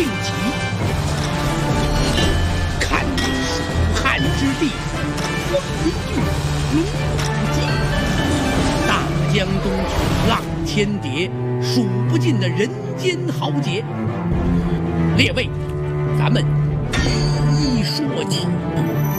并起，看蜀汉之地，风云聚，龙虎集。大江东去，浪千叠，数不尽的人间豪杰。列位，咱们一说起。